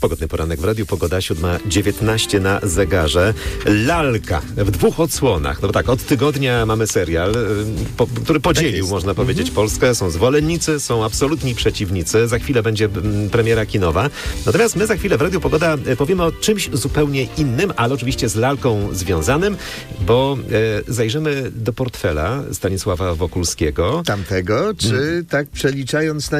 Pogodny poranek w Radiu Pogoda, 7:19 na zegarze. Lalka w 2 odsłonach. No bo tak, od tygodnia mamy serial, który podzielił, można powiedzieć, Polskę. Są zwolennicy, są absolutni przeciwnicy. Za chwilę będzie premiera kinowa. Natomiast my za chwilę w Radiu Pogoda powiemy o czymś zupełnie innym, ale oczywiście z lalką związanym, bo zajrzymy do portfela Stanisława Wokulskiego. Tamtego, czy tak przeliczając na